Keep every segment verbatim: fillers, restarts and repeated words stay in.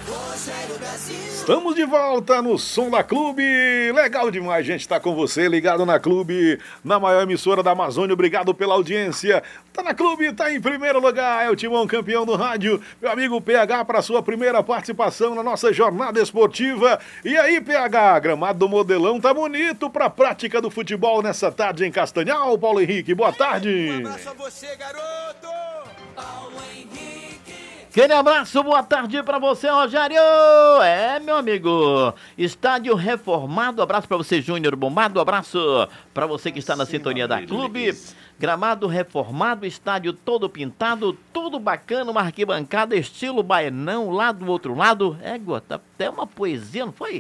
Estamos de volta no Som da Clube. Legal demais, gente, estar com você, ligado na Clube, na maior emissora da Amazônia. Obrigado pela audiência. Tá na Clube, tá em primeiro lugar. É o Timão, campeão do rádio. Meu amigo P H, para sua primeira participação na nossa jornada esportiva. E aí, P H, gramado do Modelão tá bonito pra prática do futebol nessa tarde em Castanhal. Paulo Henrique, boa tarde. Um abraço a você, garoto. Paulo Henrique. Aquele abraço, boa tarde pra você, Rogério. É, meu amigo, estádio reformado. Abraço pra você, Júnior Bombado. Abraço pra você que está na sintonia da Clube. Gramado reformado, estádio todo pintado, tudo bacana, uma arquibancada estilo baianão lá do outro lado. É, tá até uma poesia, não foi?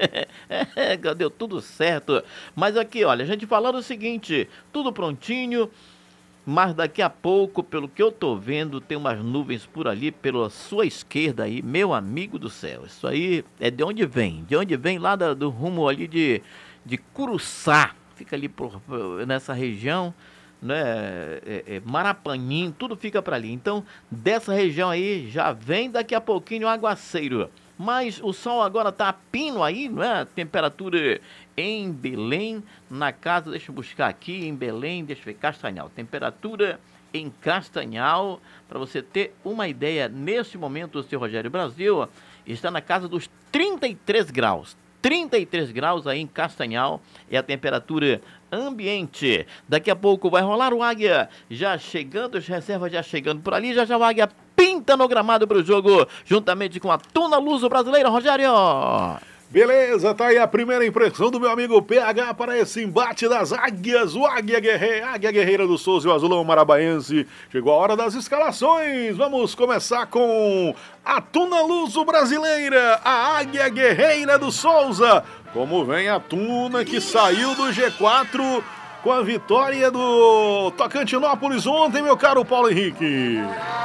É, deu tudo certo. Mas aqui, olha, a gente falando o seguinte, tudo prontinho. Mas daqui a pouco, pelo que eu tô vendo, tem umas nuvens por ali, pela sua esquerda aí, meu amigo do céu. Isso aí é de onde vem? De onde vem? Lá do, do rumo ali de, de Curuçá. Fica ali por, nessa região, né? É, é, Marapanim, tudo fica para ali. Então, dessa região aí, já vem daqui a pouquinho o aguaceiro. Mas o sol agora tá a pino aí, não é? Temperatura em Belém, na casa, deixa eu buscar aqui, em Belém, deixa eu ver, Castanhal. Temperatura em Castanhal, para você ter uma ideia, nesse momento o seu Rogério Brasil está na casa dos trinta e três graus. trinta e três graus aí em Castanhal é a temperatura ambiente. Daqui a pouco vai rolar o Águia já chegando, as reservas já chegando por ali, já já o Águia pinta no gramado para o jogo, juntamente com a Tuna Luso Brasileira, Rogério. Beleza, tá aí a primeira impressão do meu amigo P H para esse embate das águias, o Águia Guerreira, Águia Guerreira do Souza e o Azulão Marabaense. Chegou a hora das escalações, vamos começar com a Tuna Luso Brasileira, a Águia Guerreira do Souza. Como vem a Tuna que saiu do G quatro com a vitória do Tocantinópolis ontem, meu caro Paulo Henrique.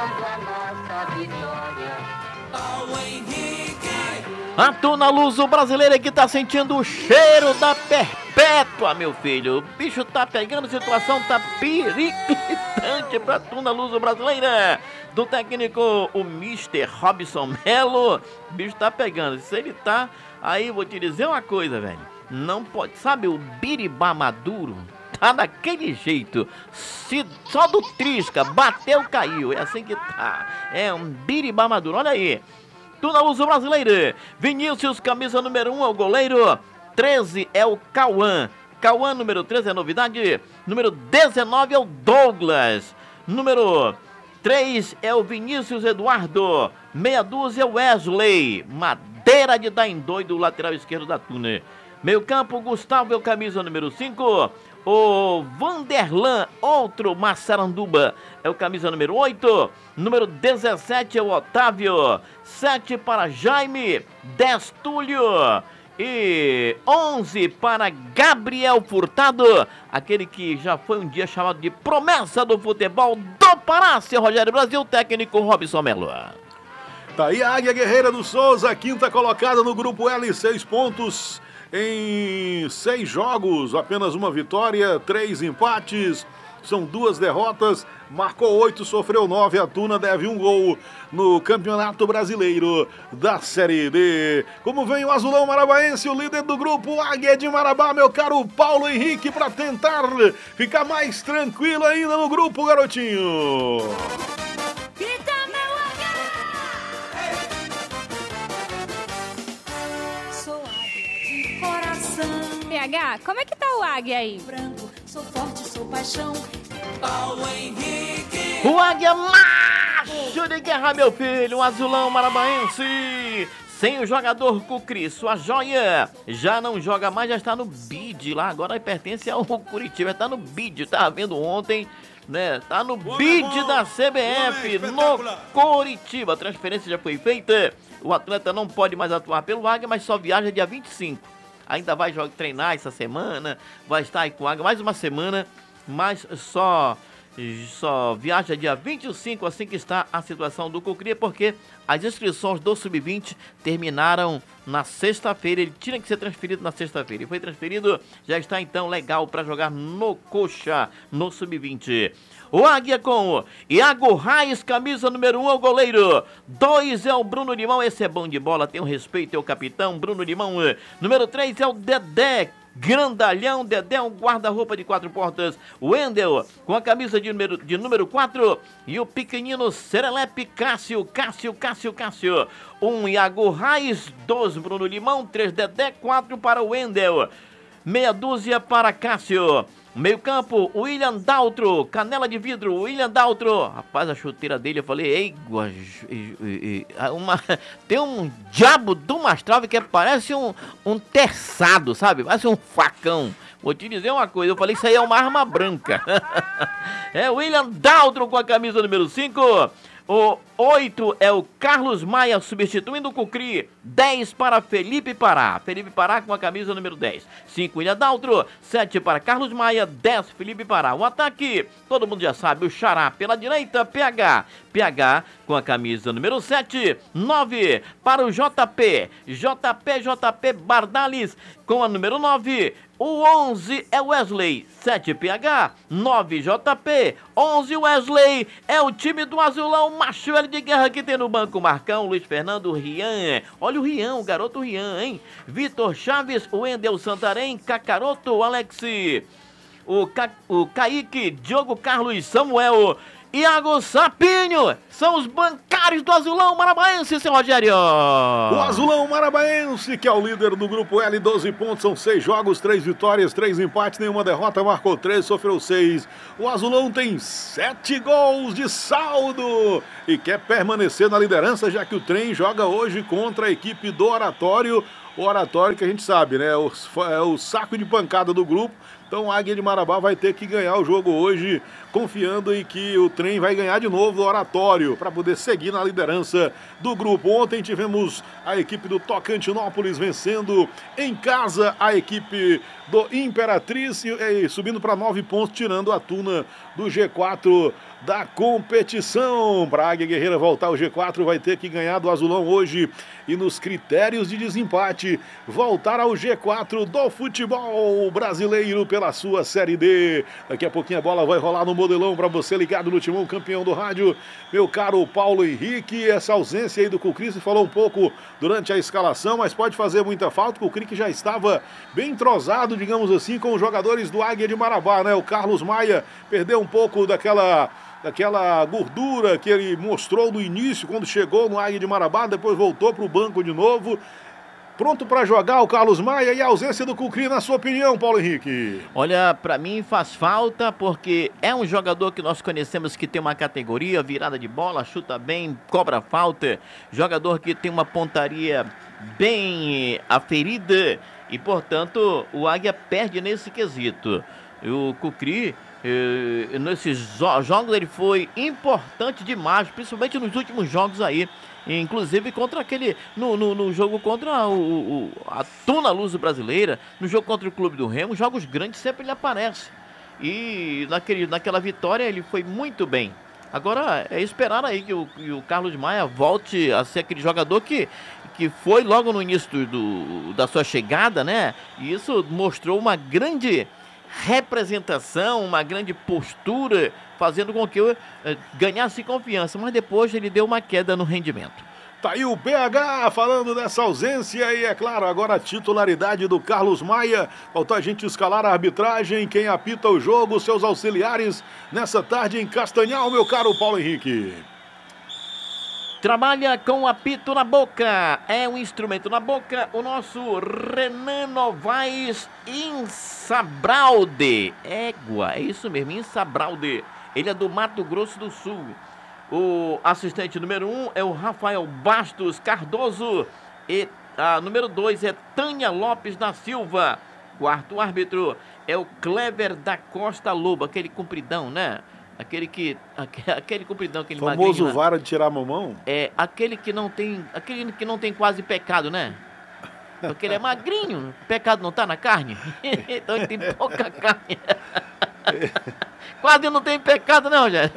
Paulo Henrique. A Tuna Luso Brasileira que tá sentindo o cheiro da perpétua, meu filho. O bicho tá pegando, a situação tá periclitante pra Tuna Luso Brasileira. Do técnico, o mister Robson Melo. O bicho tá pegando. Se ele tá, aí vou te dizer uma coisa, velho. Não pode, sabe o biribá maduro? Tá daquele jeito. Se só do trisca, bateu, caiu. É assim que tá. É um biribá maduro, olha aí. Tuna Luso Brasileira. Vinícius, camisa número um, é o goleiro. treze é o Cauã. Cauã, número treze, é a novidade. Número dezenove é o Douglas. Número três é o Vinícius Eduardo. Meia dúzia é o Wesley. Madeira de dar em doido, o lateral esquerdo da Tuna. Meio campo, Gustavo é o camisa número cinco. O Vanderlan, outro Massaranduba, é o camisa número oito. Número dezessete é o Otávio. sete para Jaime. dez, Túlio. E onze para Gabriel Furtado. Aquele que já foi um dia chamado de promessa do futebol do Pará, seu Rogério Brasil, técnico Robson Melo. Tá aí a Águia Guerreira do Souza, quinta colocada no grupo L, seis pontos. Em seis jogos, apenas uma vitória, três empates, são duas derrotas, marcou oito, sofreu nove, a Tuna deve um gol no Campeonato Brasileiro da Série D. Como vem o Azulão Marabaense, o líder do grupo Águia de Marabá, meu caro Paulo Henrique, para tentar ficar mais tranquilo ainda no grupo, garotinho. P H, como é que tá o Águia aí? Branco, sou forte, sou paixão. Paulo Henrique. O Águia macho de guerra, meu filho, o Azulão Marabaense. Sem o jogador Cucri, sua joia, já não joga mais, já está no bid lá, agora pertence ao Curitiba, está no bid, estava vendo ontem, né, tá no bid da C B F, no Curitiba, a transferência já foi feita, o atleta não pode mais atuar pelo Águia, mas só viaja dia vinte e cinco, ainda vai jogar, treinar essa semana, vai estar aí com o Águia mais uma semana, mas só... Só viaja dia vinte e cinco, assim que está a situação do Cucria, porque as inscrições do sub vinte terminaram na sexta-feira. Ele tinha que ser transferido na sexta-feira. E foi transferido, já está então legal para jogar no Coxa, no sub vinte. O Águia com Iago Reis, camisa número um, é o goleiro. dois é o Bruno Limão, esse é bom de bola, tem um respeito, é o capitão Bruno Limão. Número três é o Dedé. Grandalhão, Dedé, um guarda-roupa de quatro portas. Wendel, com a camisa de número, de número quatro. E o pequenino Serelepe Cássio, Cássio, Cássio, Cássio. Um Iago Reis, dois Bruno Limão, três Dedé, quatro para o Wendel. Meia dúzia para Cássio. Meio campo, William Daltro, canela de vidro, William Daltro. Rapaz, a chuteira dele, eu falei, ei, uma, tem um diabo de uma trave que parece um, um terçado, sabe? Parece um facão. Vou te dizer uma coisa, eu falei, isso aí é uma arma branca. É William Daltro com a camisa número cinco. O oito é o Carlos Maia substituindo o Cucri. dez para Felipe Pará. Felipe Pará com a camisa número dez. cinco William Daltro. sete para Carlos Maia. dez Felipe Pará. O ataque, todo mundo já sabe, o Xará pela direita, P H. P H com a camisa número sete. nove para o J P. J P, J P Bardales com a número nove. O onze é Wesley, sete P H, nove J P, onze Wesley. É o time do Azulão, macho L de guerra que tem no banco. Marcão, Luiz Fernando, Rian. Olha o Rian, o garoto Rian, hein? Vitor Chaves, o Wendel Santarém, Cacaroto, Alex, o, Ca... o Kaique, Diogo Carlos, Samuel, Iago Sapinho. São os bancários do Azulão Marabaense, seu Rogério. O Azulão Marabaense, que é o líder do grupo L, doze pontos, são seis jogos, três vitórias, três empates, nenhuma derrota, marcou três, sofreu seis. O Azulão tem sete gols de saldo e quer permanecer na liderança, já que o trem joga hoje contra a equipe do Oratório. O Oratório que a gente sabe, né? O, é o saco de pancada do grupo. Então a Águia de Marabá vai ter que ganhar o jogo hoje, confiando em que o trem vai ganhar de novo o Oratório, para poder seguir na liderança do grupo. Ontem tivemos a equipe do Tocantinópolis vencendo em casa a equipe do Imperatriz, e, e subindo para nove pontos, tirando a Tuna do G quatro da competição. Para a Águia Guerreira voltar ao G quatro, vai ter que ganhar do Azulão hoje e, nos critérios de desempate, voltar ao G quatro do futebol brasileiro pela sua Série D. Daqui a pouquinho a bola vai rolar no modelão para você ligado no Timão, campeão do rádio, meu caro Paulo Henrique. Essa ausência aí do Cucri, se falou um pouco durante a escalação, mas pode fazer muita falta. O Cucri que já estava bem entrosado, digamos assim, com os jogadores do Águia de Marabá, né? O Carlos Maia perdeu um pouco daquela... daquela gordura que ele mostrou no início, quando chegou no Águia de Marabá, depois voltou para o banco de novo. Pronto para jogar o Carlos Maia, e a ausência do Cucri, na sua opinião, Paulo Henrique? Olha, para mim faz falta, porque é um jogador que nós conhecemos que tem uma categoria, virada de bola, chuta bem, cobra falta, jogador que tem uma pontaria bem aferida, e portanto o Águia perde nesse quesito. O Cucri, eh, nesses jogos ele foi importante demais, principalmente nos últimos jogos aí, inclusive contra aquele, no, no, no jogo contra o, o, a Tuna Luso Brasileira, no jogo contra o Clube do Remo, jogos grandes sempre ele aparece, e naquele, naquela vitória ele foi muito bem. Agora é esperar aí que o, que o Carlos Maia volte a ser aquele jogador que, que foi logo no início do, do, da sua chegada, né? E isso mostrou uma grande representação, uma grande postura, fazendo com que eu eh, ganhasse confiança, mas depois ele deu uma queda no rendimento. Tá aí o P H falando dessa ausência, e é claro, agora a titularidade do Carlos Maia. Faltou a gente escalar a arbitragem, quem apita o jogo, seus auxiliares nessa tarde em Castanhal, meu caro Paulo Henrique. Trabalha com o apito na boca, é um instrumento na boca, o nosso Renan Novaes Insabralde. Égua, é isso mesmo, Insabralde. Ele é do Mato Grosso do Sul. O assistente número um é o Rafael Bastos Cardoso. E a número dois é Tânia Lopes da Silva. Quarto árbitro é o Clever da Costa Lobo, aquele compridão, né? Aquele que. Aquele, aquele compridão, aquele famoso magrinho, vara de tirar a mamão? É, aquele que não tem. Aquele que não tem quase pecado, né? Porque ele é magrinho, pecado não tá na carne. Então ele tem pouca carne. Quase não tem pecado, não, Rogério.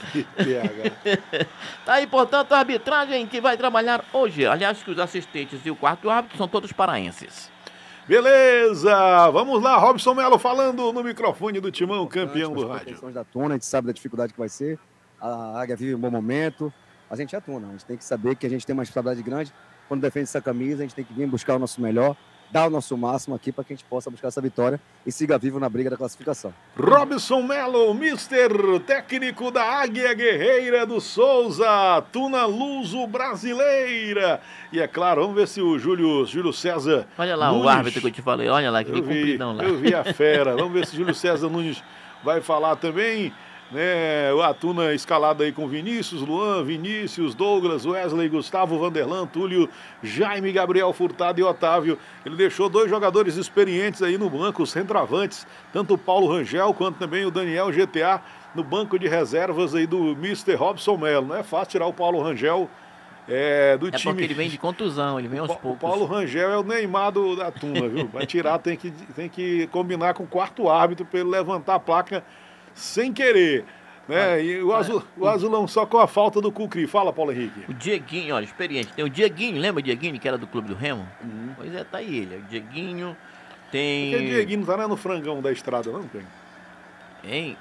Tá aí, portanto, a arbitragem que vai trabalhar hoje. Aliás, que os assistentes e o quarto árbitro são todos paraenses. Beleza, vamos lá, Robson Melo falando no microfone do Timão, campeão do rádio. Da Tuna, a gente sabe da dificuldade que vai ser, a Águia vive um bom momento, a gente é Tuna, a gente tem que saber que a gente tem uma responsabilidade grande, quando defende essa camisa, a gente tem que vir buscar o nosso melhor, dar o nosso máximo aqui para que a gente possa buscar essa vitória e siga vivo na briga da classificação. Robson Melo, mister técnico da Águia Guerreira do Souza, Tuna Luso brasileira. E é claro, vamos ver se o Júlio, Júlio César Olha lá Nunes, o árbitro que eu te falei, olha lá, que eu vi, compridão lá. eu vi a fera, vamos ver se Júlio César Nunes vai falar também. Né, a Tuna escalada aí com Vinícius, Luan, Vinícius, Douglas, Wesley, Gustavo, Vanderlan, Túlio, Jaime, Gabriel Furtado e Otávio. Ele deixou dois jogadores experientes aí no banco, os centroavantes, tanto o Paulo Rangel quanto também o Daniel G T A no banco de reservas aí do mister Robson Melo. Não é fácil tirar o Paulo Rangel é, do é time. É porque ele vem de contusão, ele vem aos o poucos. O Paulo Rangel é o Neymar do, da Tuna, viu? Vai tirar, tem que, tem que combinar com o quarto árbitro para ele levantar a placa sem querer, né? Olha, e o, azul, olha, o Azulão só com a falta do Cucri. Fala, Paulo Henrique. O Dieguinho, olha, experiente. Tem o Dieguinho, lembra o Dieguinho que era do Clube do Remo? Uhum. Pois é, tá aí ele. O Dieguinho tem... Porque o Dieguinho não tá né, no frangão da estrada, não, tem? Hein?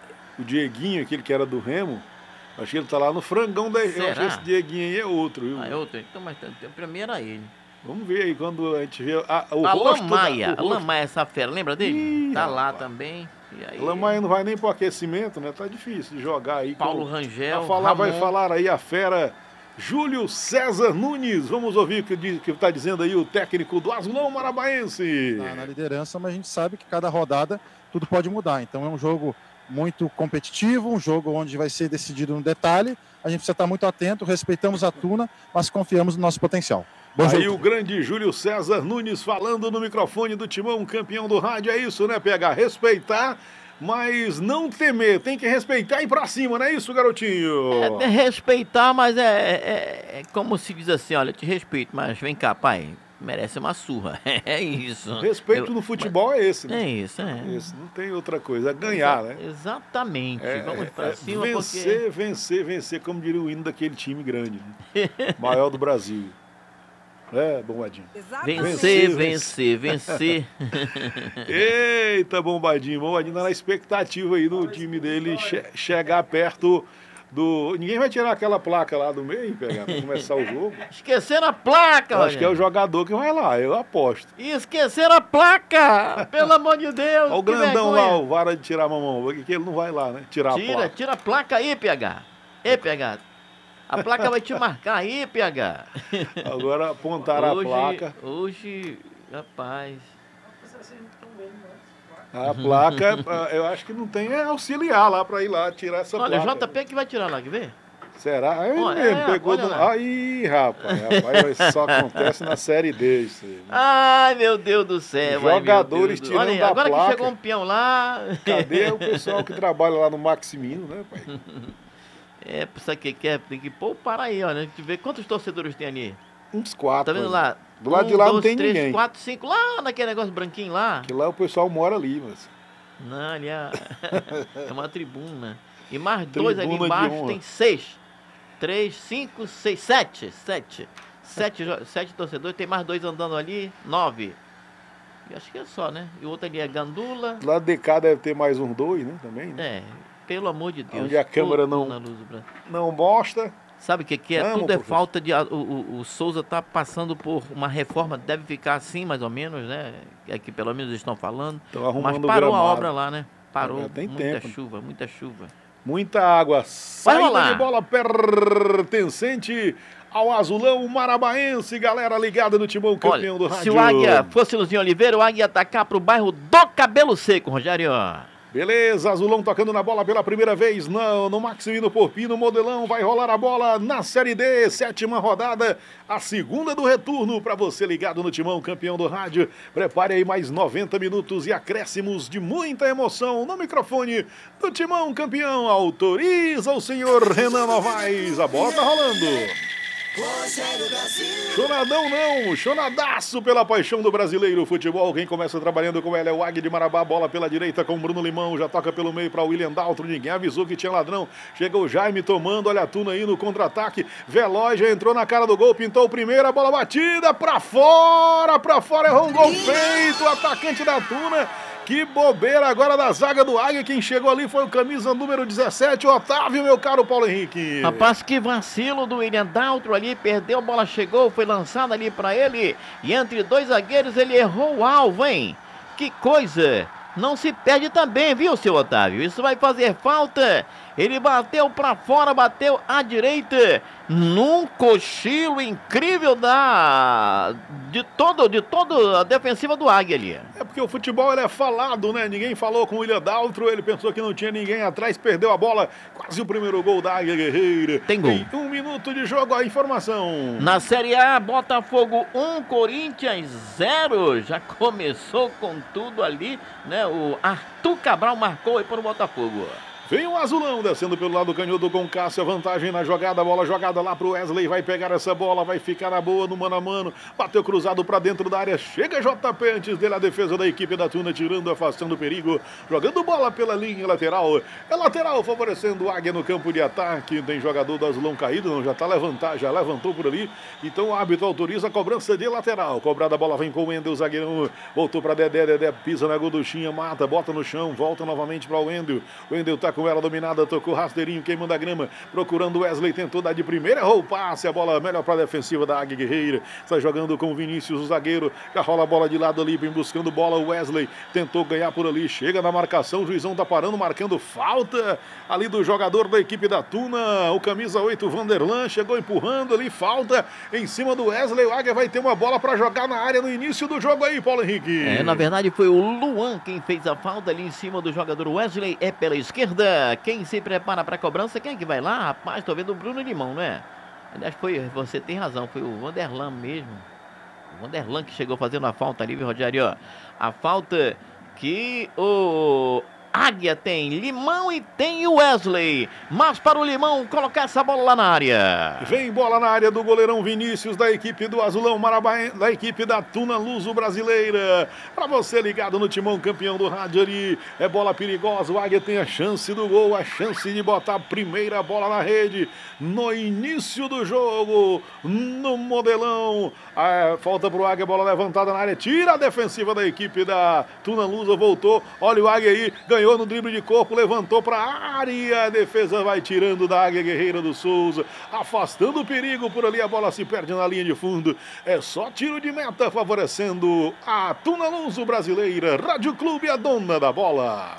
O Dieguinho, aquele que era do Remo, acho que ele tá lá no frangão da estrada. Eu acho que esse Dieguinho aí é outro, viu? Ah, é outro? Então, mas pra mim era ele. Vamos ver aí quando a gente vê a, o a rosto Lamaia, da, a Lamaia, essa fera, lembra dele? Ih, tá rapaz. lá também. E aí... A Lamaia não vai nem pro aquecimento, né? Tá difícil de jogar aí. Paulo com... Rangel, vai falar, Ramon. vai falar aí a fera Júlio César Nunes. Vamos ouvir o que, diz, que tá dizendo aí o técnico do Azulão Marabaense. Na, na liderança, mas a gente sabe que cada rodada tudo pode mudar. Então é um jogo muito competitivo, um jogo onde vai ser decidido no detalhe. A gente precisa estar muito atento, respeitamos a Tuna, mas confiamos no nosso potencial. Bom Aí jogo. o grande Júlio César Nunes falando no microfone do Timão, campeão do rádio. É isso, né, P H? Respeitar, mas não temer. Tem que respeitar e ir pra cima, não é isso, garotinho? É, é respeitar, mas é, é, é como se diz assim, olha, eu te respeito, mas vem cá, pai, merece uma surra. É isso. Respeito eu, no futebol é esse, né? É isso, é. Isso, não tem outra coisa, é ganhar, Exa né? Exatamente, É, vamos pra é, cima vencer, porque... vencer, vencer, como diria o hino daquele time grande, né? Maior do Brasil. É, Bombadinho. Vencer, vencer, vencer. Eita, Bombadinho. Bombadinho tá na expectativa aí do time dele che chegar perto do... Ninguém vai tirar aquela placa lá do meio, pegar, pra começar o jogo. Esqueceram a placa, Eu acho que é o jogador que vai lá, eu aposto. E esqueceram a placa! Pelo amor de Deus! Olha o grandão lá, o vara de tirar a mamão, que ele não vai lá, né? Tirar tira, a placa. Tira a placa aí, P H. Ei, P H. A placa vai te marcar aí, P H. Agora apontaram hoje, a placa. Hoje, rapaz... A placa, eu acho que não tem auxiliar lá pra ir lá tirar essa olha, placa. Olha, o J P que vai tirar lá, quer ver? Será? Aí Olha, mesmo, é, pegou olha do... lá. Aí, rapaz, rapaz, só acontece na Série D isso aí, né? Ai, meu Deus do céu. Jogadores ai, tirando olha aí, da agora placa. que chegou um peão lá... Cadê o pessoal que trabalha lá no Maximino, né, pai? É, sabe o que que é? Tem que poupar aí, olha. A gente vê quantos torcedores tem ali. Uns quatro. Tá vendo aí. lá? Do lado um, de lá dois, não tem três, ninguém. quatro, cinco, lá naquele negócio branquinho lá. Que lá o pessoal mora ali, mas... Não, ali é, é uma tribuna. E mais dois ali Tribuna de embaixo honra. tem seis. Três, cinco, seis, sete. Sete. Sete, jo- sete torcedores, tem mais dois andando ali, nove. E acho que é só, né? E o outro ali é Gandula. Do lado de cá deve ter mais uns dois, né, também, né? É, pelo amor de Deus. Onde a câmera Ô, não- Dona Luz do Brasil. Não bosta. Sabe o que, que é? Amo, Tudo é professor. falta de. a- O, o, o Souza está passando por uma reforma, deve ficar assim, mais ou menos, né? É que pelo menos eles estão falando. Estão Mas arrumando o parou a gramado. obra lá, né? Parou. Já tem muita tempo. chuva, muita chuva. Muita água. Saída rolar. de bola pertencente ao Azulão Marabaense. Galera ligada no Timão, campeão Olha, do rádio. se o Águia fosse Luzinho Oliveira, o Águia ia atacar pro bairro do Cabelo Seco, Rogério. Beleza, Azulão tocando na bola pela primeira vez no, no Maximino Porpino, Modelão, vai rolar a bola na Série D, sétima rodada, a segunda do retorno para você ligado no Timão, campeão do rádio. Prepare aí mais noventa minutos e acréscimos de muita emoção no microfone do Timão, campeão. Autoriza o senhor Renan Novaes, a bola tá rolando. Chonadão não, chonadaço pela paixão do brasileiro futebol. Quem começa trabalhando com ela é o Águia de Marabá, bola pela direita com Bruno Limão, já toca pelo meio para William Daltro, ninguém avisou que tinha ladrão. Chegou o Jaime tomando, olha a Tuna aí no contra-ataque, Veloz já entrou na cara do gol, pintou o primeiro, a bola batida, pra fora, pra fora, errou um gol feito, o atacante da Tuna. Que bobeira agora da zaga do Águia. Quem chegou ali foi o camisa número dezessete, Otávio, meu caro Paulo Henrique. Rapaz, que vacilo do William Daltro ali. Perdeu, a bola chegou, foi lançada ali pra ele. E entre dois zagueiros ele errou o alvo, hein? Que coisa. Não se perde também, viu, seu Otávio? Isso vai fazer falta. Ele bateu pra fora, bateu à direita. Num cochilo incrível da... De todo, de toda a defensiva do Águia ali. É porque o futebol ele é falado, né? Ninguém falou com o William Daltro. Ele pensou que não tinha ninguém atrás, perdeu a bola. Quase o primeiro gol da Águia Guerreira. Tem gol. Em um minuto de jogo, a informação. Na Série A, Botafogo um, Corinthians zero. Já começou com tudo ali, né? O Arthur Cabral marcou aí para o Botafogo. Vem o Azulão descendo pelo lado canhoto com Cássio, vantagem na jogada, bola jogada lá pro Wesley, vai pegar essa bola, vai ficar na boa no mano a mano, bateu cruzado pra dentro da área, chega J P antes dele a defesa da equipe da Tuna, tirando, afastando o perigo, jogando bola pela linha lateral, é lateral favorecendo o Águia no campo de ataque, tem jogador do Azulão caído, não, já tá levantado, já levantou por ali, então o árbitro autoriza a cobrança de lateral, cobrada a bola vem com o Wendel, zagueirão, voltou pra Dedé, Dedé pisa na gorduchinha, mata, bota no chão, volta novamente pra Wendel, o Wendel tá com ela dominada, tocou rasteirinho, queimando a grama, procurando o Wesley, tentou dar de primeira, errou o passe, a bola melhor para a defensiva da Águia Guerreira, está jogando com o Vinícius, o zagueiro, já rola a bola de lado ali, vem buscando bola, o Wesley tentou ganhar por ali, chega na marcação, o juizão tá parando, marcando falta ali do jogador da equipe da Tuna, o camisa oito, Vanderlan, chegou empurrando ali, falta em cima do Wesley, o Águia vai ter uma bola para jogar na área no início do jogo aí, Paulo Henrique. É, na verdade foi o Luan quem fez a falta ali em cima do jogador Wesley, é pela esquerda. Quem se prepara para a cobrança, quem é que vai lá? Rapaz, tô vendo o Bruno Limão, né? Aliás, foi, você tem razão, foi o Vanderlan mesmo. O Vanderlan que chegou fazendo a falta ali, viu, Rogério? A falta que o Águia tem Limão e tem o Wesley. Mas para o Limão colocar essa bola lá na área. Vem bola na área do goleirão Vinícius, da equipe do Azulão Marabá, da equipe da Tuna Luso Brasileira. Para você ligado no timão campeão do rádio ali, é bola perigosa, o Águia tem a chance do gol, a chance de botar a primeira bola na rede no início do jogo, no modelão. Ah, falta pro Águia, bola levantada na área, tira a defensiva da equipe da Tuna Luso, voltou, olha o Águia aí, ganhou no drible de corpo, levantou para a área, a defesa vai tirando da Águia Guerreira do Souza, afastando o perigo por ali, a bola se perde na linha de fundo, é só tiro de meta favorecendo a Tuna Luso Brasileira, Rádio Clube, a dona da bola.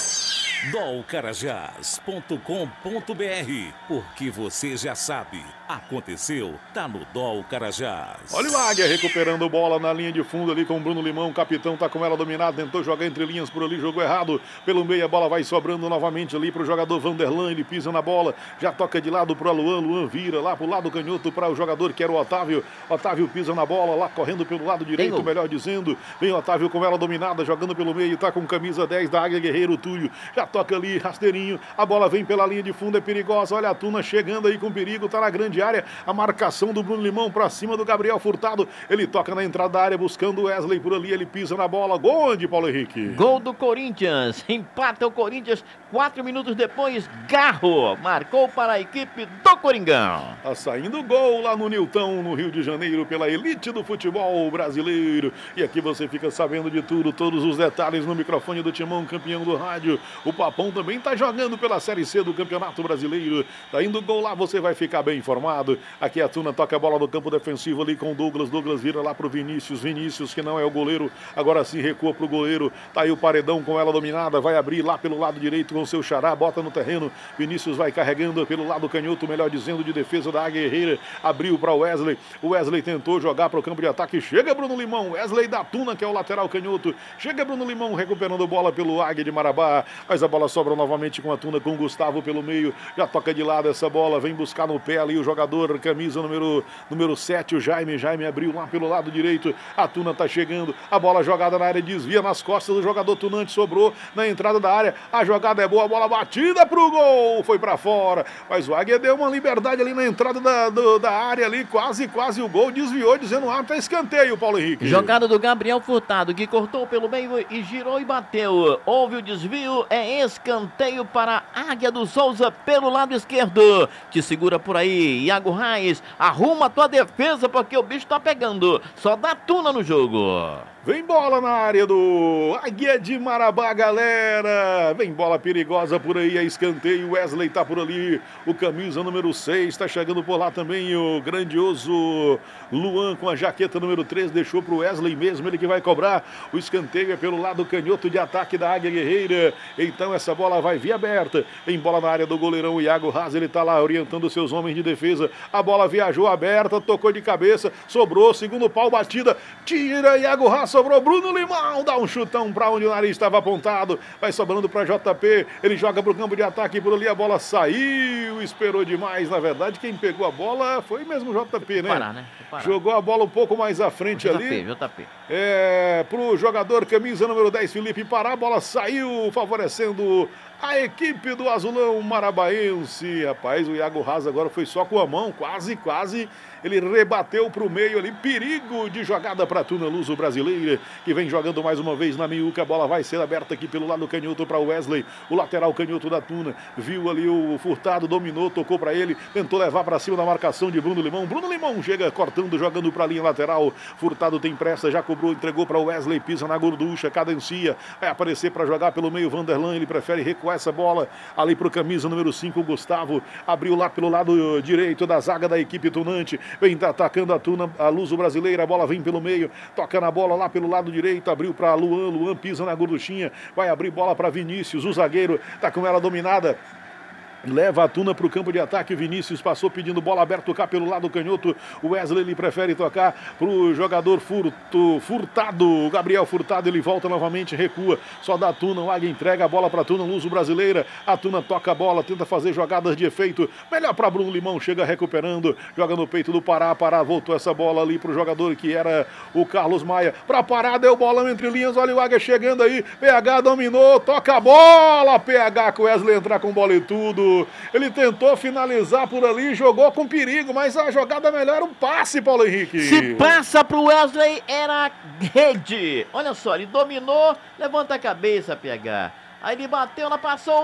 dol carajás ponto com ponto br, porque você já sabe, aconteceu, tá no Dol Carajás. Olha o Águia recuperando bola na linha de fundo ali com o Bruno Limão, o capitão tá com ela dominada, tentou jogar entre linhas por ali, jogou errado, pelo meio a bola vai sobrando novamente ali pro jogador Vanderlan, ele pisa na bola, já toca de lado pro Luan, Luan vira lá pro lado canhoto para o jogador que era o Otávio, Otávio pisa na bola, lá correndo pelo lado direito, melhor dizendo, vem o Otávio com ela dominada, jogando pelo meio, tá com camisa dez da Águia Guerreiro, o Túlio, já toca ali, rasteirinho, a bola vem pela linha de fundo, é perigosa, olha a Tuna chegando aí com perigo, tá na grande área, a marcação do Bruno Limão pra cima do Gabriel Furtado, ele toca na entrada da área, buscando o Wesley por ali, ele pisa na bola, gol onde, Paulo Henrique? Gol do Corinthians, empata o Corinthians, quatro minutos depois, Garro marcou para a equipe do Coringão. Tá saindo gol lá no Nilton, no Rio de Janeiro, pela elite do futebol brasileiro, e aqui você fica sabendo de tudo, todos os detalhes no microfone do Timão, campeão do rádio. O Papão também tá jogando pela Série C do Campeonato Brasileiro, tá indo gol lá, você vai ficar bem informado. Aqui a Tuna toca a bola no campo defensivo ali com o Douglas, Douglas vira lá pro Vinícius, Vinícius que não é o goleiro, agora sim recua pro goleiro, tá aí o Paredão com ela dominada, vai abrir lá pelo lado direito com o seu xará, bota no terreno, Vinícius vai carregando pelo lado canhoto, melhor dizendo, de defesa da Águia Guerreira, abriu para Wesley, o Wesley tentou jogar pro campo de ataque, chega Bruno Limão, Wesley da Tuna que é o lateral canhoto, chega Bruno Limão recuperando bola pelo Águia de Marabá, mas a bola sobra novamente com a Tuna, com o Gustavo pelo meio, já toca de lado essa bola, vem buscar no pé ali o jogador, camisa número, número sete, o Jaime, Jaime abriu lá pelo lado direito, a Tuna tá chegando, a bola jogada na área, desvia nas costas do jogador tunante, sobrou na entrada da área, a jogada é boa, a bola batida pro gol, foi pra fora, mas o Águia deu uma liberdade ali na entrada da, do, da área ali, quase, quase o gol, desviou, dizendo o árbitro, é escanteio, Paulo Henrique. Jogada do Gabriel Furtado, que cortou pelo meio e girou e bateu. Houve o desvio, é escanteio para a Águia do Souza pelo lado esquerdo. Te segura por aí, Iago Reis, arruma a tua defesa porque o bicho tá pegando. Só dá Tuna no jogo. Vem bola na área do Águia de Marabá, galera. Vem bola perigosa por aí, é escanteio. Wesley tá por ali. O camisa número seis tá chegando por lá também. O grandioso Luan com a jaqueta número três. Deixou pro Wesley mesmo, ele que vai cobrar. O escanteio é pelo lado canhoto de ataque da Águia Guerreira. Então essa bola vai vir aberta. Vem bola na área do goleirão o Iago Haas. Ele tá lá orientando seus homens de defesa. A bola viajou aberta, tocou de cabeça. Sobrou, segundo pau, batida. Tira Iago Haas. Sobrou Bruno Limão, dá um chutão para onde o nariz estava apontado, vai sobrando para J P, ele joga para o campo de ataque, por ali a bola saiu, esperou demais, na verdade quem pegou a bola foi mesmo o J P, né? Parar, né? Parar. Jogou a bola um pouco mais à frente J P, ali. J P. É, pro jogador camisa número dez, Felipe Pará, a bola saiu, favorecendo a equipe do Azulão Marabaense. Rapaz, o Iago Haas agora foi só com a mão, quase, quase. Ele rebateu para o meio ali, perigo de jogada para a Tuna Luso brasileira, que vem jogando mais uma vez na meiuca. A bola vai ser aberta aqui pelo lado canhoto para o Wesley, o lateral canhoto da Tuna. Viu ali o Furtado, dominou, tocou para ele, tentou levar para cima da marcação de Bruno Limão. Bruno Limão chega cortando, jogando para a linha lateral. Furtado tem pressa, já cobrou, entregou para o Wesley, pisa na gorducha, cadencia, vai aparecer para jogar pelo meio Vanderlan. Ele prefere recuar essa bola ali para o camisa número cinco, o Gustavo. Abriu lá pelo lado direito da zaga da equipe tunante. Vem atacando a Tuna, a Luso brasileira, a bola vem pelo meio, toca na bola lá pelo lado direito, abriu para Luan, Luan pisa na gorduchinha, vai abrir bola para Vinícius, o zagueiro tá com ela dominada. Leva a Tuna para o campo de ataque. Vinícius passou pedindo bola aberta cá pelo lado canhoto. O Wesley ele prefere tocar para o jogador furto, Furtado. O Gabriel Furtado, ele volta novamente, recua. Só dá a Tuna. O Águia entrega a bola para a Tuna Luso brasileira. A Tuna toca a bola, tenta fazer jogadas de efeito. Melhor para Bruno Limão, chega recuperando. Joga no peito do Pará. Pará voltou essa bola ali para o jogador que era o Carlos Maia. Para Pará, deu bolão entre linhas. Olha o Águia chegando aí. P H dominou, toca a bola. P H com o Wesley entrar com bola e tudo. Ele tentou finalizar por ali, jogou com perigo, mas a jogada melhor era um passe, Paulo Henrique. Se passa pro Wesley, era rede. Olha só, ele dominou, levanta a cabeça, P H. Aí ele bateu, ela passou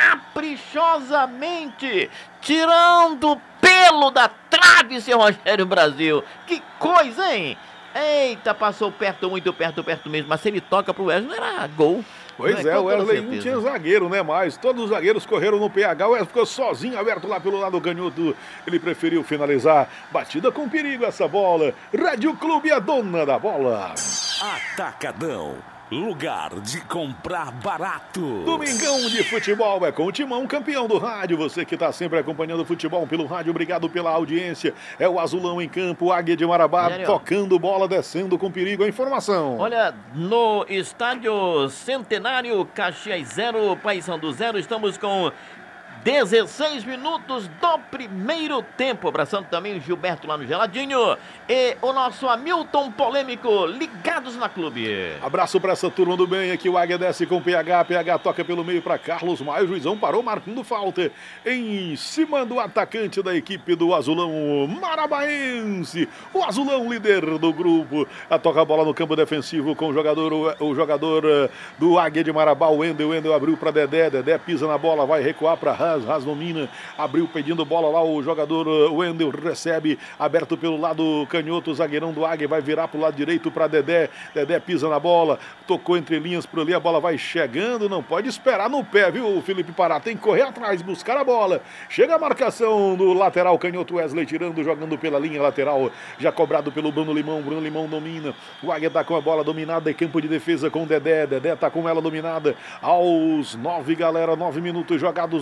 caprichosamente, tirando o pelo da trave, seu Rogério Brasil. Que coisa, hein? Eita, passou perto, muito perto, perto mesmo. Mas se ele toca pro Wesley, era gol. Pois é, o Wesley não tinha zagueiro, né? Mas todos os zagueiros correram no P H. O Wesley ficou sozinho, aberto lá pelo lado canhoto. Ele preferiu finalizar. Batida com perigo essa bola. Rádio Clube, a dona da bola. Atacadão. Lugar de comprar barato. Domingão de futebol é com o Timão, campeão do rádio. Você que está sempre acompanhando o futebol pelo rádio, obrigado pela audiência. É o Azulão em campo, Águia de Marabá, Sério? Tocando bola, descendo com perigo. A informação. Olha, no estádio Centenário, Caxias zero, Paysandu zero, estamos com dezesseis minutos do primeiro tempo. Abraçando também o Gilberto lá no Geladinho e o nosso Hamilton Polêmico, ligados na clube. Abraço para essa turma do bem aqui. O Águia desce com o P H. P H toca pelo meio para Carlos Maia. O juizão parou marcando falta em cima do atacante da equipe do Azulão Marabaense. O Azulão, líder do grupo. A toca a bola no campo defensivo com o jogador, o, o jogador uh, do Águia de Marabá. O Wendel. O Wendel abriu para Dedé. Dedé pisa na bola, vai recuar para Haas. Haas domina, abriu pedindo bola lá, o jogador uh, Wendel recebe, aberto pelo lado canhoto, o zagueirão do Águia vai virar pro lado direito para Dedé. Dedé pisa na bola, tocou entre linhas por ali, a bola vai chegando, não pode esperar no pé, viu, Felipe Pará? Tem que correr atrás, buscar a bola. Chega a marcação do lateral canhoto, Wesley tirando, jogando pela linha lateral, já cobrado pelo Bruno Limão. Bruno Limão domina, o Águia tá com a bola dominada em campo de defesa com o Dedé. Dedé tá com ela dominada aos nove, galera, nove minutos jogados do primeiro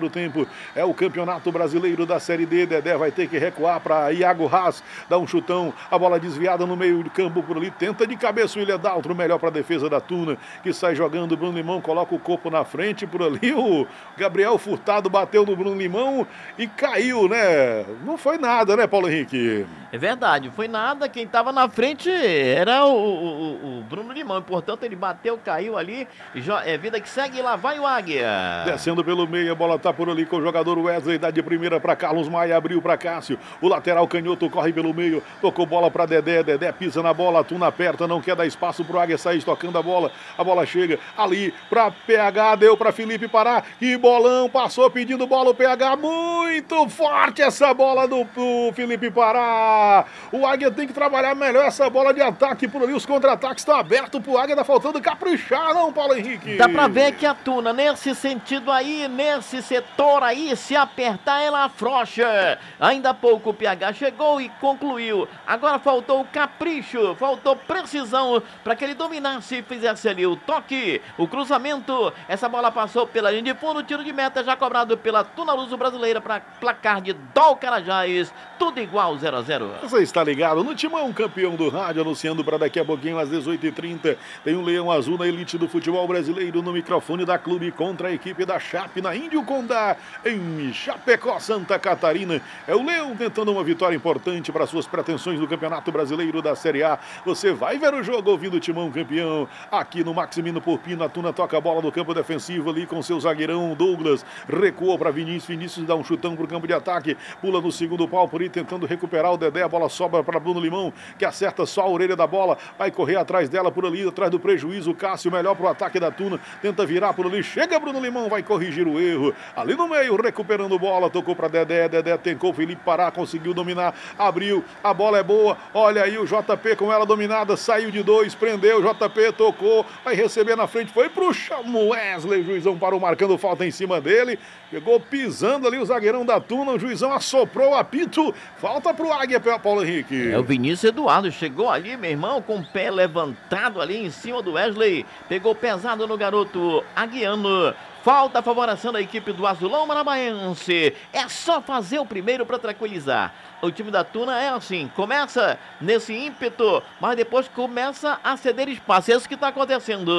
segundo tempo. É o Campeonato Brasileiro da Série D. Dedé vai ter que recuar para Iago Haas, dá um chutão, a bola desviada no meio de campo por ali, tenta de cabeça o William Daltro, melhor para a defesa da Tuna, que sai jogando. Bruno Limão coloca o corpo na frente por ali, o Gabriel Furtado bateu no Bruno Limão e caiu, né? Não foi nada, né, Paulo Henrique? É verdade, foi nada, quem estava na frente era o, o, o Bruno Limão, portanto ele bateu, caiu ali, já, é vida que segue, lá vai o Águia. Descendo pelo meio, a bola tá por ali com o jogador Wesley, dá de primeira para Carlos Maia, abriu para Cássio, o lateral canhoto corre pelo meio, tocou bola para Dedé, Dedé pisa na bola, Tuna aperta, não quer dar espaço pro Águia sair tocando a bola, a bola chega ali para P H, deu para Felipe Pará, que bolão, passou pedindo bola o P H, muito forte essa bola do, do Felipe Pará, o Águia tem que trabalhar melhor essa bola de ataque por ali, os contra-ataques estão abertos pro Águia, tá faltando caprichar, não, Paulo Henrique? Dá pra ver que a Tuna, nesse sentido aí, nesse setor aí, se apertar, ela afrouxa. Ainda há pouco o P H chegou e concluiu. Agora faltou capricho, faltou precisão para que ele dominasse e fizesse ali o toque, o cruzamento. Essa bola passou pela linha de fundo, tiro de meta já cobrado pela Tuna Luso Brasileira para placar de Dol Carajás. Tudo igual, zero a zero. Você está ligado no Timão, campeão do rádio, anunciando para daqui a pouquinho às dezoito e trinta. Tem um leão azul na elite do futebol brasileiro no microfone da Clube contra a equipe da Chape na Índio Condá, em Chapecó, Santa Catarina. É o leão tentando uma vitória importante para suas pretensões no Campeonato Brasileiro da Série A. Você vai ver o jogo ouvindo o Timão campeão aqui no Maximino Porpino. A Tuna toca a bola do campo defensivo ali com seu zagueirão Douglas, recuou para Vinícius, Vinícius dá um chutão para o campo de ataque, pula no segundo pau por aí tentando recuperar o Dedé, a bola sobra para Bruno Limão, que acerta só a orelha da bola, vai correr atrás dela por ali, atrás do prejuízo. Cássio melhor para o ataque da Tuna, tenta virar por ali, chega Bruno Limão, vai corrigir o erro, ali no meio, recuperando bola, tocou para Dedé, Dedé tencou, Felipe Pará, conseguiu dominar, abriu, a bola é boa, olha aí o J P com ela dominada, saiu de dois, prendeu, J P tocou, vai receber na frente, foi pro chamo Wesley, o juizão parou marcando falta em cima dele, pegou pisando ali o zagueirão da Tuna, o juizão assoprou o apito, falta pro Águia, Paulo Henrique. É o Vinícius Eduardo, chegou ali, meu irmão, com o pé levantado ali em cima do Wesley, pegou pesado no garoto aguiano. Falta favorecendo a equipe do Azulão Marabaense. É só fazer o primeiro para tranquilizar. O time da Tuna é assim, começa nesse ímpeto, mas depois começa a ceder espaço. É isso que está acontecendo.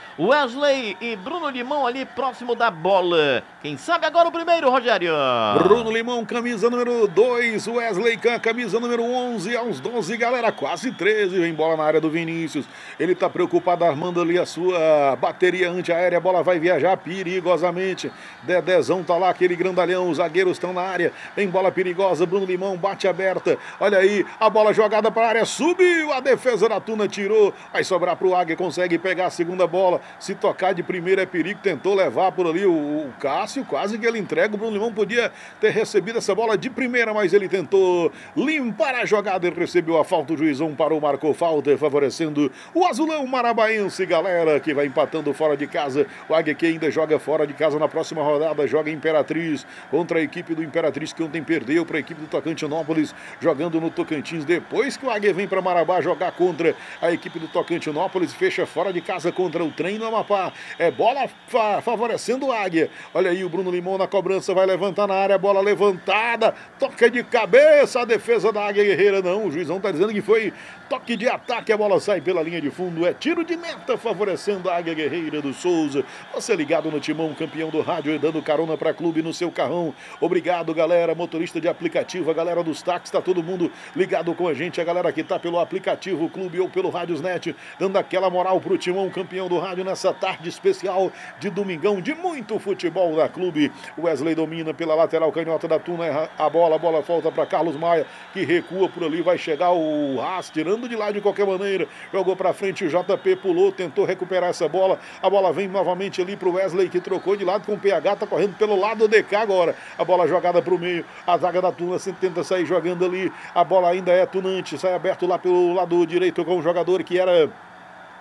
Wesley e Bruno Limão ali próximo da bola. Quem sabe agora o primeiro, Rogério? Bruno Limão, camisa número dois. Wesley Kahn, camisa número onze. Aos doze, galera, quase treze. Vem bola na área do Vinícius. Ele está preocupado armando ali a sua bateria antiaérea. A bola vai viajar perigosamente. Dedézão tá lá, aquele grandalhão. Os zagueiros estão na área. Vem bola perigosa. Bruno Limão bate aberta, olha aí, a bola jogada para a área, subiu, a defesa da Tuna tirou, vai sobrar para o Águia, consegue pegar a segunda bola, se tocar de primeira é perigo, tentou levar por ali o, o Cássio, quase que ele entrega, o Bruno Limão podia ter recebido essa bola de primeira, mas ele tentou limpar a jogada e recebeu a falta, o juizão parou, marcou falta, favorecendo o Azulão Marabaense, galera, que vai empatando fora de casa, o Águia que ainda joga fora de casa na próxima rodada, joga Imperatriz contra a equipe do Imperatriz, que ontem perdeu para a equipe do Tocantinópolis, jogando no Tocantins, depois que o Águia vem para Marabá jogar contra a equipe do Tocantinópolis, fecha fora de casa contra o Trem no Amapá, é bola fa favorecendo o Águia, olha aí o Bruno Limão na cobrança, vai levantar na área, bola levantada, toca de cabeça, a defesa da Águia Guerreira, não, o juizão tá dizendo que foi toque de ataque, a bola sai pela linha de fundo, é tiro de meta favorecendo a Águia Guerreira do Souza, você ligado no Timão, campeão do rádio e dando carona para clube no seu carrão, obrigado galera, motorista de aplicativo, a galera dos táxis, tá todo mundo ligado com a gente, a galera que tá pelo aplicativo Clube ou pelo Rádiosnet, dando aquela moral pro Timão, campeão do rádio nessa tarde especial de domingão, de muito futebol da Clube. Wesley domina pela lateral canhota da Tuna, a bola, a bola volta para Carlos Maia, que recua por ali, vai chegar o Haas, tirando de lá de qualquer maneira, jogou para frente, o J P pulou, tentou recuperar essa bola, a bola vem novamente ali pro Wesley, que trocou de lado com o P H, tá correndo pelo lado do D K agora, a bola jogada pro meio, a zaga da Tuna tenta sair jogando ali, a bola ainda é tunante, sai aberto lá pelo lado direito com o jogador que era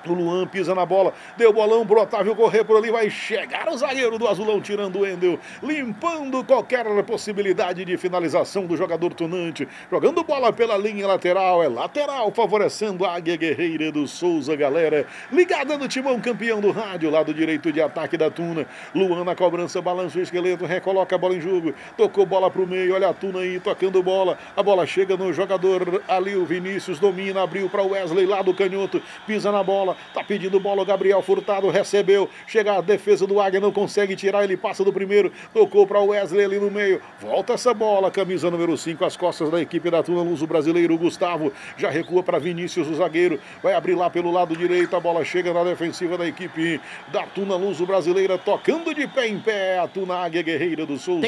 O Luan pisa na bola, deu bolão pro Otávio correr por ali, vai chegar o zagueiro do Azulão, tirando o Wendel, limpando qualquer possibilidade de finalização do jogador tunante, jogando bola pela linha lateral, é lateral, favorecendo a Águia Guerreira do Souza, galera, ligada no timão, campeão do rádio, lado direito de ataque da Tuna. Luan na cobrança, balança o esqueleto, recoloca a bola em jogo, tocou bola pro meio, olha a Tuna aí, tocando bola, a bola chega no jogador ali, o Vinícius domina, abriu para Wesley lá do canhoto, pisa na bola, tá pedindo bola, o Gabriel Furtado recebeu, chega a defesa do Águia, não consegue tirar, ele passa do primeiro, tocou para o Wesley ali no meio, volta essa bola, camisa número cinco, as costas da equipe da Tuna Luso brasileiro, o Gustavo, já recua para Vinícius, o zagueiro, vai abrir lá pelo lado direito, a bola chega na defensiva da equipe da Tuna Luso brasileira, tocando de pé em pé, a Tuna Águia Guerreira do Souza.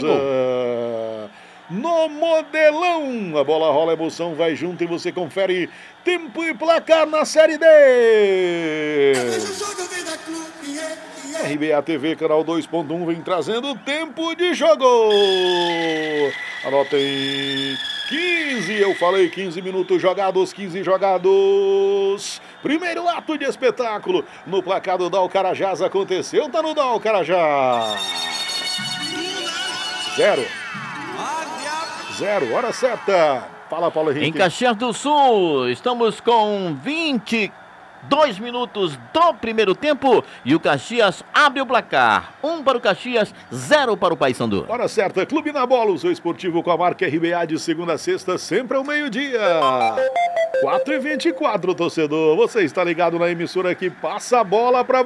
No Modelão, a bola rola, a emoção vai junto e você confere tempo e placar na Série D. R B A T V, canal dois ponto um, vem trazendo tempo de jogo. Anotem, quinze, eu falei quinze minutos jogados, quinze jogados. Primeiro ato de espetáculo no placar do Dal Carajás aconteceu, tá no Dal Carajás. Zero. Zero, hora certa. Fala, Paulo Henrique. Em Caxias do Sul, estamos com vinte e dois minutos do primeiro tempo e o Caxias abre o placar. Um para o Caxias, zero para o Paysandu. Hora certa, Clube na Bola, o seu esportivo com a marca R B A de segunda a sexta, sempre ao meio-dia. quatro e vinte e quatro, torcedor. Você está ligado na emissora que passa a bola para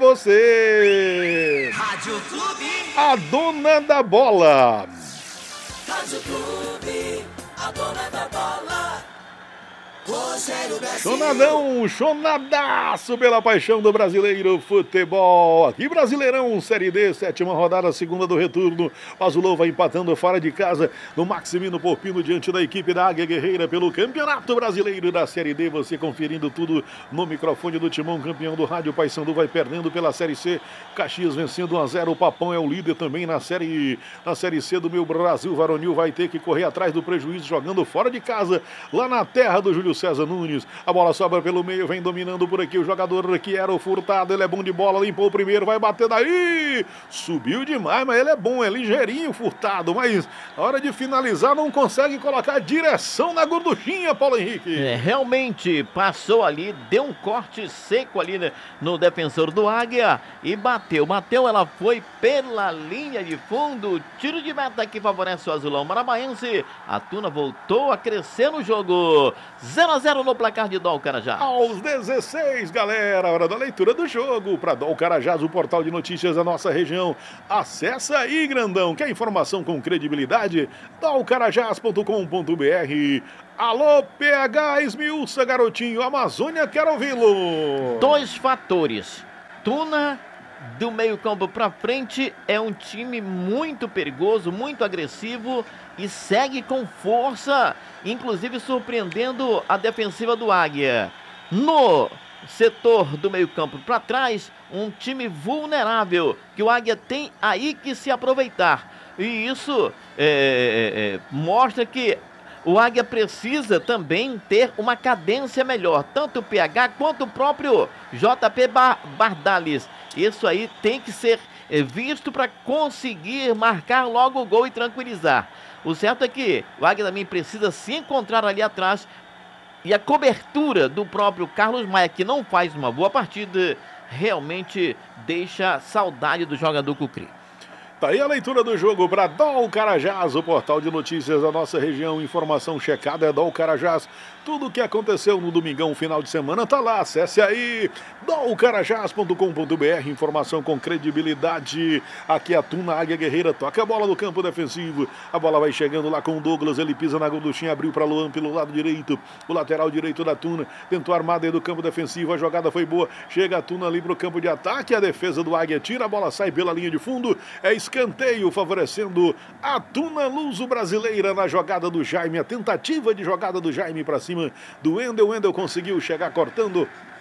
você. Rádio Clube. A dona da bola. Rádio Clube, a dona da bola. Rogério Brasil. Chonadão, chonadaço pela paixão do brasileiro futebol. Aqui Brasileirão, Série D, sétima rodada, segunda do retorno. O Azulão vai empatando fora de casa no Maximino Porpino diante da equipe da Águia Guerreira pelo Campeonato Brasileiro da Série D. Você conferindo tudo no microfone do Timão, campeão do rádio. Paysandu vai perdendo pela Série C. Caxias vencendo um a zero. O Papão é o líder também na Série, na série C do meu Brasil Varonil. Vai ter que correr atrás do prejuízo jogando fora de casa, lá na terra do Júlio César Nunes. A bola sobra pelo meio, vem dominando por aqui o jogador que era o Furtado. Ele é bom de bola, limpou o primeiro, vai bater daí. Subiu demais, mas ele é bom, é ligeirinho Furtado, mas na hora de finalizar não consegue colocar direção na gorduchinha, Paulo Henrique. É, realmente passou ali, deu um corte seco ali, né, no defensor do Águia e bateu. Bateu, ela foi pela linha de fundo. Tiro de meta que favorece o Azulão Maranhense. A Tuna voltou a crescer no jogo. zero a zero no placar de Dol Carajás. Aos dezesseis, galera, hora da leitura do jogo. Para Dol Carajás, o portal de notícias da nossa região. Acesse aí, grandão. Quer informação com credibilidade? dol carajás ponto com ponto b r. Alô, P H, esmiuça, garotinho. Amazônia, quero ouvi-lo. Dois fatores. Tuna, do meio campo para frente, é um time muito perigoso, muito agressivo e segue com força, inclusive surpreendendo a defensiva do Águia. No setor do meio campo para trás, um time vulnerável que o Águia tem aí que se aproveitar. E isso é, é, mostra que o Águia precisa também ter uma cadência melhor, tanto o P H quanto o próprio J P Bardales. Isso aí tem que ser visto para conseguir marcar logo o gol e tranquilizar. O certo é que o Águia também precisa se encontrar ali atrás e a cobertura do próprio Carlos Maia, que não faz uma boa partida, realmente deixa saudade do jogador Cucri. Tá aí a leitura do jogo para Dol Carajás, o portal de notícias da nossa região. Informação checada é Dol Carajás. Tudo o que aconteceu no domingão, final de semana, tá lá. Acesse aí, dol carajás ponto com ponto b r. Informação com credibilidade. Aqui a Tuna Águia Guerreira toca a bola no campo defensivo. A bola vai chegando lá com o Douglas. Ele pisa na gorduchinha, abriu para Luan pelo lado direito. O lateral direito da Tuna tentou armar dentro do campo defensivo. A jogada foi boa. Chega a Tuna ali pro campo de ataque. A defesa do Águia tira, a bola sai pela linha de fundo. É escanteio favorecendo a Tuna Luso brasileira na jogada do Jaime. A tentativa de jogada do Jaime para cima do Wendel. O Wendel conseguiu chegar cortando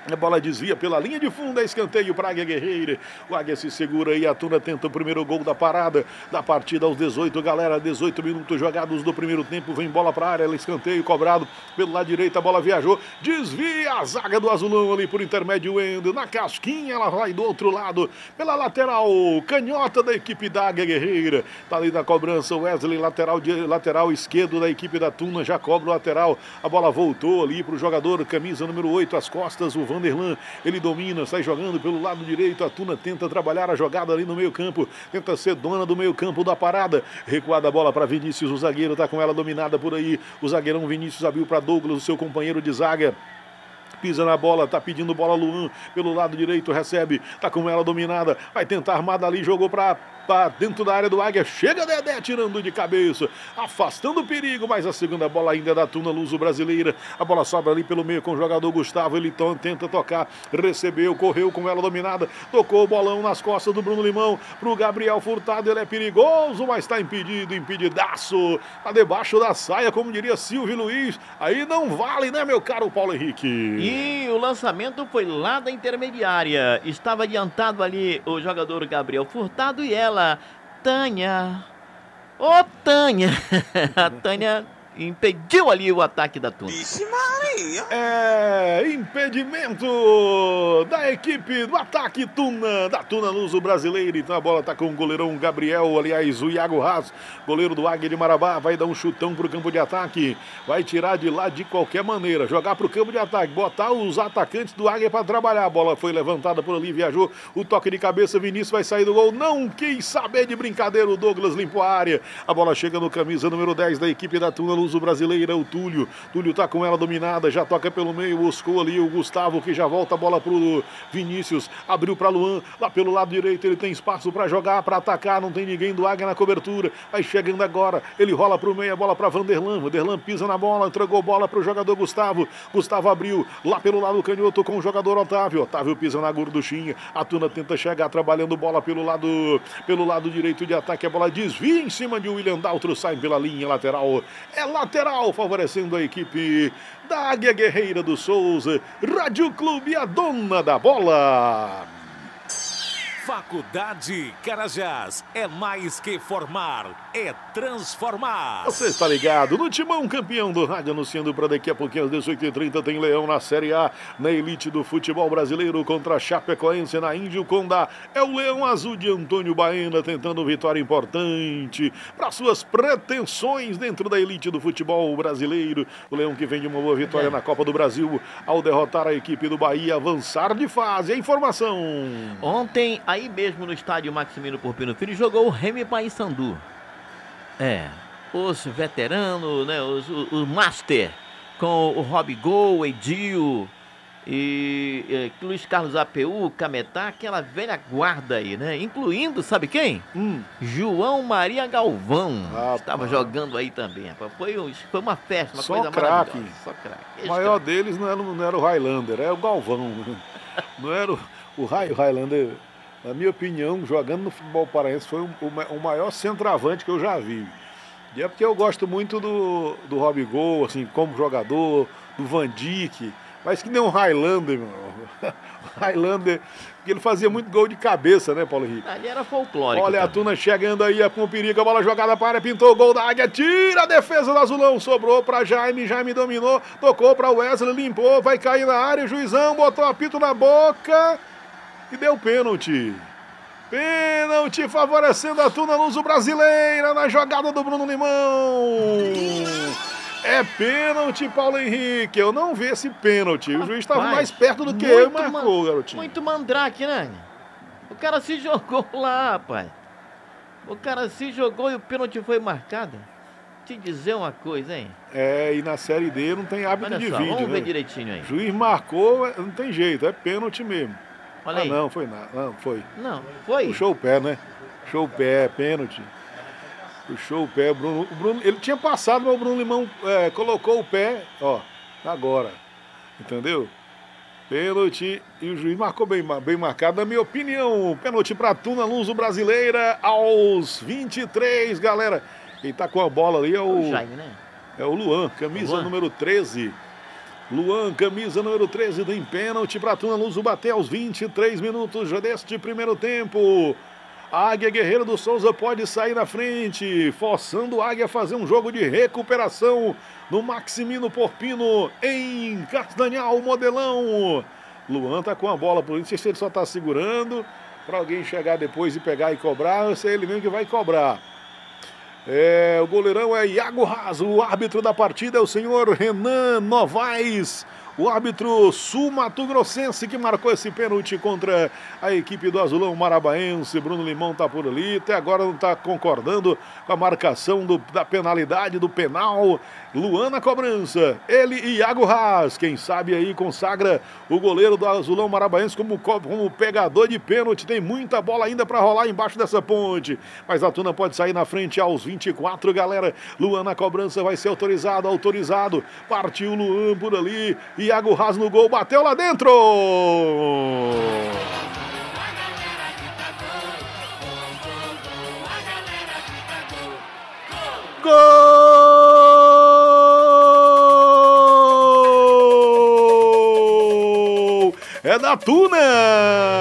A bola desvia pela linha de fundo, é escanteio para a Águia Guerreira. O Águia se segura aí, a Tuna tenta o primeiro gol da parada da partida aos dezoito, galera, dezoito minutos jogados do primeiro tempo, vem bola para a área, escanteio cobrado pelo lado direito, a bola viajou, desvia a zaga do Azulão ali por intermédio Wendel, na casquinha, ela vai do outro lado, pela lateral, canhota da equipe da Águia Guerreira, tá ali na cobrança, Wesley, lateral, lateral esquerdo da equipe da Tuna, já cobra o lateral, a bola voltou ali pro jogador, camisa número oito, as costas, o Vanderlan, ele domina, sai jogando pelo lado direito, a Tuna tenta trabalhar a jogada ali no meio campo, tenta ser dona do meio campo da parada, recuada a bola para Vinícius, o zagueiro tá com ela dominada por aí, o zagueirão Vinícius abriu para Douglas, o seu companheiro de zaga, pisa na bola, tá pedindo bola Luan, pelo lado direito, recebe, tá com ela dominada, vai tentar armada ali, jogou para dentro da área do Águia, chega Dedé tirando de cabeça, afastando o perigo, mas a segunda bola ainda é da Tuna Luso-Brasileira, a bola sobra ali pelo meio com o jogador Gustavo, ele então tenta tocar, recebeu, correu com ela dominada, tocou o bolão nas costas do Bruno Limão, pro Gabriel Furtado, ele é perigoso, mas tá impedido, impedidaço, tá debaixo da saia, como diria Silvio Luiz, aí não vale, né, meu caro Paulo Henrique? E o lançamento foi lá da intermediária, estava adiantado ali o jogador Gabriel Furtado e ela Tânia, ô Tânia, a Tânia impediu ali o ataque da Tuna. Vixe Maria! É, impedimento da equipe do ataque Tuna, da Tuna Luso Brasileira. Então a bola tá com o goleirão Gabriel, aliás, o Iago Haas, goleiro do Águia de Marabá, vai dar um chutão pro campo de ataque, vai tirar de lá de qualquer maneira, jogar pro campo de ataque, botar os atacantes do Águia para trabalhar. A bola foi levantada por ali, viajou, o toque de cabeça, Vinícius vai sair do gol, não quis saber de brincadeira, o Douglas limpou a área, a bola chega no camisa número dez da equipe da Tuna Luso Brasileira, o Túlio, Túlio tá com ela dominada, já toca pelo meio, buscou ali o Gustavo, que já volta a bola pro Vinícius, abriu para Luan, lá pelo lado direito, ele tem espaço para jogar, para atacar, não tem ninguém do Águia na cobertura, vai chegando agora, ele rola pro meio, a bola para Vanderlan, Vanderlan pisa na bola, entregou bola pro jogador Gustavo, Gustavo abriu, lá pelo lado canhoto com o jogador Otávio, Otávio pisa na gorduchinha, a Tuna tenta chegar, trabalhando bola pelo lado, pelo lado direito de ataque, a bola desvia em cima de William Daltro, sai pela linha lateral, é lateral, favorecendo a equipe da Águia Guerreira do Souza, Rádio Clube, a dona da bola. Faculdade Carajás, é mais que formar, é transformar. Você está ligado no Timão, campeão do rádio, anunciando para daqui a pouquinho às dezoito e trinta tem Leão na Série A, na elite do futebol brasileiro contra a Chapecoense na Índio Condá. É o Leão Azul de Antônio Baena tentando vitória importante para suas pretensões dentro da elite do futebol brasileiro. O Leão que vem de uma boa vitória é. na Copa do Brasil ao derrotar a equipe do Bahia, avançar de fase. A informação. Ontem a Aí mesmo no estádio Maximino Porpino Filho jogou o Remy Paysandu. É, os veteranos, né, os, os, os Master, com o Rob Gol, Edil e, e Luiz Carlos A P U, Cametá, aquela velha guarda aí, né? Incluindo, sabe quem? Hum. João Maria Galvão. Ah, Estava pá. jogando aí também, rapaz. Foi, um, foi uma festa, uma Só coisa craque. maravilhosa. Só craque. O maior deles não era, não era o Highlander, era o Galvão. Não era o, o Highlander. Na minha opinião, jogando no futebol paraense, foi o, o, o maior centroavante que eu já vi. E é porque eu gosto muito do, do Rob Gol, assim, como jogador, do Van Dijk, mas que nem um Highlander, meu. O Highlander, porque ele fazia muito gol de cabeça, né, Paulo Henrique? Ali era folclórico. Olha também. A Tuna chegando aí, é com o perigo, a bola jogada para a área, pintou o gol da Águia, tira a defesa do Azulão, sobrou para Jaime, Jaime dominou, tocou para Wesley, limpou, vai cair na área, o juizão botou apito na boca e deu pênalti. Pênalti favorecendo a Tuna Luso Brasileira na jogada do Bruno Limão. É pênalti, Paulo Henrique. Eu não vi esse pênalti. O juiz estava mais perto do que eu e marcou, garotinho. Muito mandrake, né? O cara se jogou lá, rapaz. O cara se jogou e o pênalti foi marcado. Te dizer uma coisa, hein? É, e na Série D não tem hábito Olha de só, vídeo, vamos né? ver direitinho aí. O juiz marcou, não tem jeito, é pênalti mesmo. Olha ah, aí. não, foi nada. Não, foi. Não, foi. Puxou o pé, né? Puxou o pé, pênalti. Puxou o pé, Bruno, o Bruno, ele tinha passado, mas o Bruno Limão é, colocou o pé, ó, agora, entendeu? Pênalti, e o juiz marcou bem, bem marcado, na minha opinião, pênalti para a Tuna Luso Brasileira aos vinte e três, galera, quem tá com a bola ali é o, o Jaime, né? É o Luan, camisa o Luan. número treze, Luan, camisa número treze, tem pênalti para Tuna. Luso bater aos vinte e três minutos deste primeiro tempo. A Águia Guerreiro do Souza pode sair na frente, forçando a Águia a fazer um jogo de recuperação no Maximino Porpino em Castanhal, Modelão. Luan tá com a bola, por isso ele só tá segurando para alguém chegar depois e pegar e cobrar. Eu sei ele mesmo que vai cobrar. É, o goleirão é Iago Raso, o árbitro da partida é o senhor Renan Novaes, o árbitro sul-mato-grossense que marcou esse pênalti contra a equipe do Azulão Marabaense. Bruno Limão tá por ali, até agora não tá concordando com a marcação do, da penalidade, do penal. Luan na cobrança, ele e Iago Raz, quem sabe aí consagra o goleiro do Azulão Marabaense como, como pegador de pênalti. Tem muita bola ainda para rolar embaixo dessa ponte, mas a Tuna pode sair na frente aos vinte e quatro, galera. Luan na cobrança, vai ser autorizado, autorizado, partiu Luan por ali, Iago Raz no gol, bateu lá dentro! Gol! É da Tuna!